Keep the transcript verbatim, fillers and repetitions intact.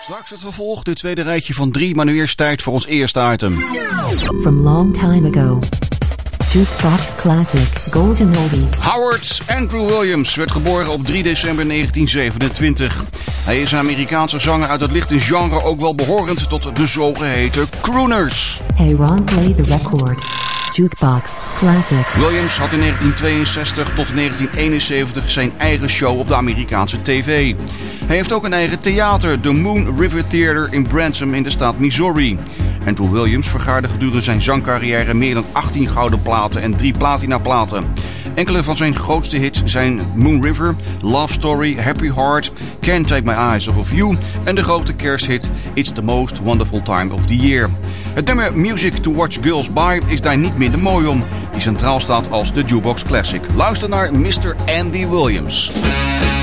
Straks het vervolg, dit tweede rijtje van drie, maar nu eerst tijd voor ons eerste item. From long time ago. Jukebox Classic Golden Oldie. Howard Andrew Williams werd geboren op drie december negentien zevenentwintig. Hij is een Amerikaanse zanger uit het lichte genre, ook wel behorend tot de zogeheten crooners. Hey Ron, play the record. Jukebox Classic. Williams had in negentien tweeënzestig tot negentien eenenzeventig zijn eigen show op de Amerikaanse tv. Hij heeft ook een eigen theater, de Moon River Theater in Branson in de staat Missouri. Andrew Williams vergaarde gedurende zijn zangcarrière meer dan achttien gouden platen en drie platinaplaten. Enkele van zijn grootste hits zijn Moon River, Love Story, Happy Heart, Can't Take My Eyes Off of You en de grote kersthit It's the Most Wonderful Time of the Year. Het nummer Music to Watch Girls By is daar niet minder mooi om, die centraal staat als de Jukebox Classic. Luister naar mister Andy Williams.